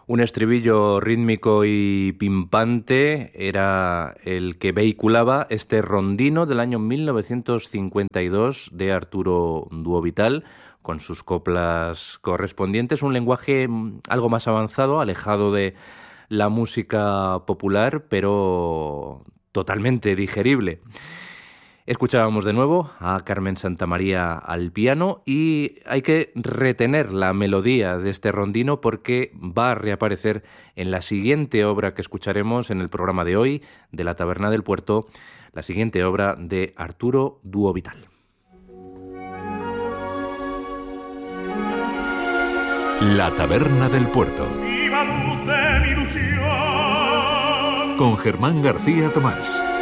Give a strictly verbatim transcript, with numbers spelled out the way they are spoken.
Un estribillo rítmico y pimpante era el que vehiculaba este rondino del año mil novecientos cincuenta y dos de Arturo Duovital, con sus coplas correspondientes, un lenguaje algo más avanzado, alejado de la música popular, pero totalmente digerible. Escuchábamos de nuevo a Carmen Santamaría al piano y hay que retener la melodía de este rondino porque va a reaparecer en la siguiente obra que escucharemos en el programa de hoy de La Taberna del Puerto, la siguiente obra de Arturo Duovital. La Taberna del Puerto. Viva luz de mi ilusión. Con Germán García Tomás.